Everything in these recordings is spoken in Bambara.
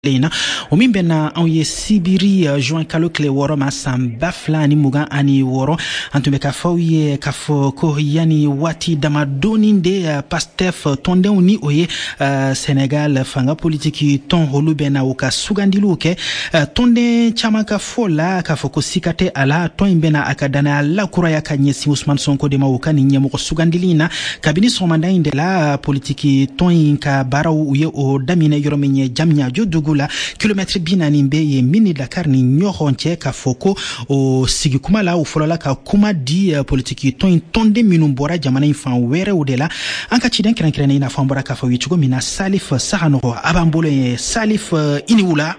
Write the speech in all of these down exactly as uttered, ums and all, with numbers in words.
lena o min bɛnna anw ye sibiri juin kalo tile wɔɔrɔ ma san ba fila ani mugan ani wɔɔrɔ an tun bɛ k'a fɔ aw ye k'a fɔ ko yanni waati damadɔɔni de pastef tɔndenw ni o ye Senegal fanga politiki tɔn olu bɛna u ka sugandiliw kɛ tɔnden caman ka fɔ la k'a fɔ ko sika tɛ a la tɔn in bɛna a ka danaya lakuraya ka ɲɛsin Usmane Sonko de ma u ka nin ɲɛmɔgɔ sugandili in na kabini sɔgɔmada in de la politiki tɔn in ka baaraw u ye o daminɛ yɔrɔ min ye Jamiajo dugu la kilomɛtiri bi naani bɛ ye min ni Dakar ni ɲɔgɔn cɛ k'a fɔ ko o sigi kuma la u fɔlɔla ka kuma di politiki tɔn in tɔnden minnu bɔra jamana in fan wɛrɛw de la an ka ciden kɛrɛnkɛrɛnnen in n'a fɔ an bɔra k'a fɔ u ye cogo min na Salif Sahanɔgɔ a b'an bolo ye Salif i ni wula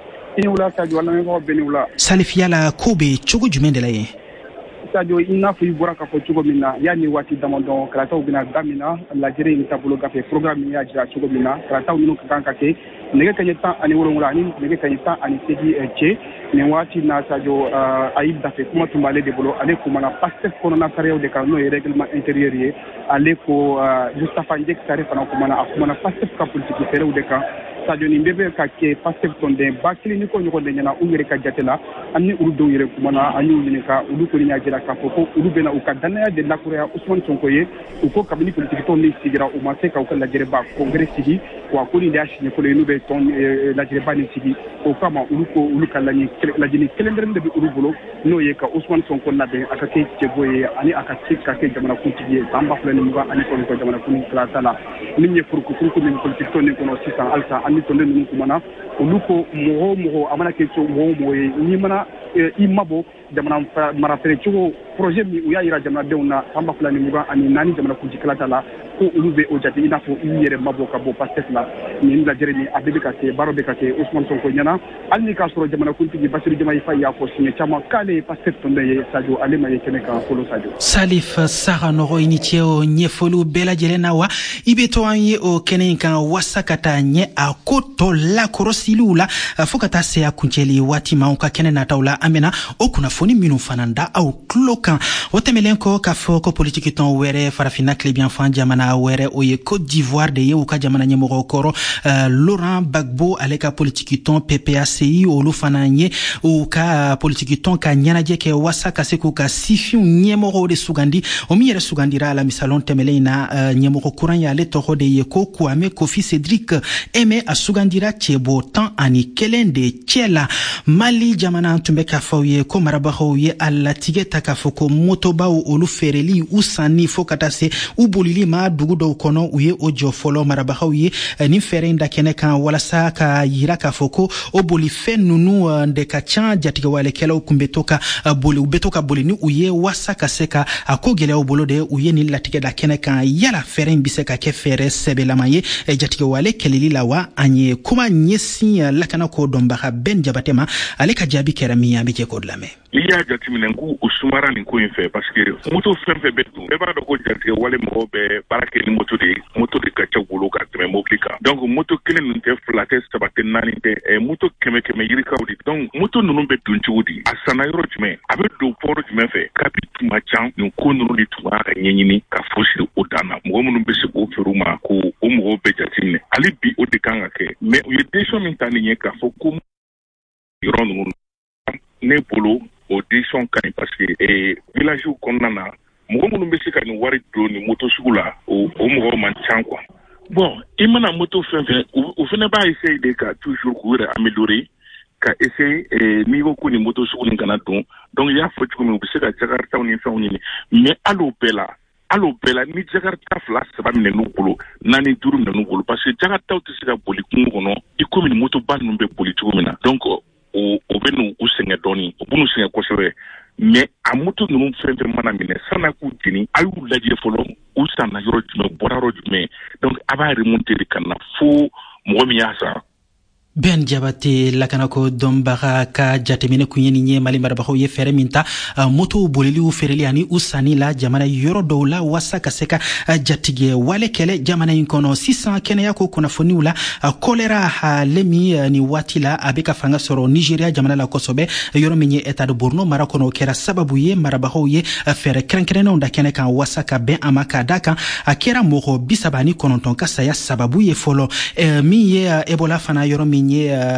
i ni wula Sadio lamɛnbagaw bɛɛ ni wula Salif yala ko bɛ cogo jumɛn de la ye Sadio i n'a fɔ i bɔra k'a fɔ cogo min na yanni waati damadɔ kalataw bɛna daminɛ lajɛrɛ in taabolo gafe programme min y'a jira cogo min na kalataw minnu ka kan ka kɛ nɛgɛ kaɲɛ tan ani wolonwula ani nɛgɛ kaɲɛ tan ani seegin cɛ nin waati na Sadio Ayib Daffé kuma tun b'ale de bolo ale kumana Pastef kɔnɔna sariyaw de kan n'o ye règlement intérieur ye ale ko Mustapha Njek Sare fana kumana a kumana Pastef ka politiki fɛɛrɛw de kan Sadio nin bɛɛ bɛ ka kɛ Pastef tɔnden ba kelen ni ko ɲɔgɔn de ɲɛna u yɛrɛ ka jate la ani olu dɔw yɛrɛ kumana an y'u ɲininka olu kɔni y'a jira k'a fɔ ko olu bɛna u ka danaya de lakuraya Usmane Sonko ye u ko kabini politiki tɔn min sigira u ma se k'u ka lajɛrɛba congrès sigi wa ko nin de y'a siɲɛ fɔlɔ ye n'u bɛ tɔn lajɛrɛba nin sigi o kama olu ko olu ka lajɛni kelen dɔrɔn de bɛ olu bolo n'o ye ka Usmane Sonko labɛn a ka kɛ cɛbo ye ani a ka se ka kɛ jamanakuntigi ye san ba fila ni mugan ani kɔnɔntɔn jamanakuntigi kalata la min ye furukufuruku min politiki tɔn nin kɔnɔ sisan halisa ani tɔnden ninnu kumana olu ko mɔgɔ o mɔgɔ a mana kɛ mɔgɔ o mɔgɔ ye n'i mana i mabɔ jamana marafɛrɛ cogo projet min u y'a yira jamanadenw na san ba fila ni mugan ani naani jamanakuntigi kalata la ko olu bɛ o jate i n'a fɔ i yɛrɛ mabɔ ka bɔ Pastef la nin lajɛrɛ ni a bɛɛ bɛ ka kɛ baara bɛ ka kɛ Usmane Sonko ɲɛna hali ni k'a sɔrɔ jamanakuntigi Bassirou Diomaye Faye y'a fɔ siɲɛ caman k'ale ye Pastef tɔnden ye Sadio ale ma ye kɛnɛ kan fɔlɔ Sadio Salif Sahanɔgɔ i ni ce o ɲɛfɔliw bɛɛ lajɛlen na wa i bɛ to an ye o kɛnɛ in kan wasa ka taa ɲɛ a ko tɔ lakɔrɔsiliw la fo ka taa se a kuncɛli waati ma ka kɛnɛ nataw la an bɛna o kunnafoni minnu fana da aw tulo kan o tɛmɛlen kɔ k'a fɔ ko politiki tɔn wɛrɛ farafinna tilebiyanfan jamana wɛrɛ o ye Côte d'Ivoire de ye u ka jamana ɲɛmɔgɔ kɔrɔ uh, Laurent Gbagbo ale ka politiki tɔn P P A C I olu fana ye u ka politiki tɔn ka ɲɛnajɛ kɛ wasa ka se k'u ka sifinw ɲɛmɔgɔw de sugandi o min yɛrɛ sugandira la misalon tɛmɛlen in na uh, ɲɛmɔgɔ kuran ye ale tɔgɔ de ye ko Kwame Kofi Cedric Aimé a sugandira cɛbɔ tan ani kelen de cɛ la Mali jamana tun bɛ k'a fɔ ye ko marabagaw ye a latigɛ ta k'a fɔ ko motobaw olu feereli u sanni fo ka taa se u bolili ma dugu dɔw kɔnɔ u ye o jɔ fɔlɔ marabagaw ye nin fɛɛrɛ in da kɛnɛ kan walasa ka yira k'a fɔ ko o bolifɛn ninnu de ka ca jatigɛwalekɛlaw kun bɛ to ka boli u bɛ to ka boli ni u ye wasa ka se ka a ko gɛlɛyaw bolo de u ye nin latigɛ da kɛnɛ kan yala fɛɛrɛ in bɛ se ka kɛ fɛɛrɛ sɛbɛlama ye jatigɛwale kɛlɛli la wa an ye kuma ɲɛsin lakana ko dɔnbaga Ben Jabate ma ale ka jaabi kɛra min ye an bɛ jɛ k'o lamɛn i y'a jateminɛ ko o sumara nin ko in fɛ parce que moto fɛn fɛn bɛ dun bɛɛ b'a dɔn ko jatigɛwale mɔgɔw bɛ baara kɛ ni moto de ye moto de ka ca bolo ka tɛmɛ mobili kan donc moto kelen ninnu tɛ fila tɛ saba tɛ naani tɛ ɛ moto kɛmɛ kɛmɛ yirikaw de donc moto ninnu bɛ dun cogo di a sanna yɔrɔ jumɛn a bɛ don pɔrɔ jumɛn fɛ kabi tuma can nin ko ninnu de tun b'a ka ɲɛɲini ka fosi o dan na mɔgɔ minnu bɛ se k'o feere ma ko o mɔgɔw bɛ jateminɛ hali bi o de kan ka kɛ mais u ye décision min ta nin ye k'a fɔ ko yɔrɔ ninnu ne bolo o décision ka ɲi parce que eh, village kɔnɔna na mɔgɔ minnu bɛ se ka nin wari don ni moto sugu la o, o mɔgɔw man ca quoi bon i mana moto fɛn fɛn o fana b'a essayer de ka toujours k'u yɛrɛ améliorer ka essayer eh, n'i ko ko ni moto sugu nin kana don donc i y'a fɔ cogo min u bɛ se ka jakartaw ni fɛnw ɲini mais hali o bɛɛ la hali o bɛɛ la ni jakarta fila saba minɛ n'u bolo naani duuru minɛ n'u bolo parce que jakartaw tɛ se ka boli kungo kɔnɔ i komi ni motoba ninnu bɛ boli cogo min na donc o o bɛ n'u u sɛgɛn dɔɔni o b'u sɛgɛn kosɛbɛ mais a moto ninnu fɛn fɛn mana minɛ san'a k'u jeni a y'u lajɛ fɔlɔ u sanna yɔrɔ jumɛn bɔra yɔrɔ jumɛn donc a b'a remonter de ka na fo mɔgɔ min y'a san Ben Jabate lakanako dɔnbaga ka jateminɛ kun ye nin ye Mali marabagaw ye fɛɛrɛ min ta moto boliliw feereli ani u sanni la jamana yɔrɔ dɔw la wasa ka se ka jatigɛ wale kɛlɛ jamana in kɔnɔ sisan kɛnɛya ko kunnafoniw la kolera ale min ni waati la a bɛ ka fanga sɔrɔ Nigeria jamana la kosɛbɛ yɔrɔ min ye État de Borno mara kɔnɔ o kɛra sababu ye marabagaw ye fɛɛrɛ kɛrɛnkɛrɛnnenw da kɛnɛ kan wasa ka bɛn a ma k'a da kan a kɛra mɔgɔ bi saba ni kɔnɔntɔn ka saya sababu ye fɔlɔ min ye Ebola fana yɔrɔ min ye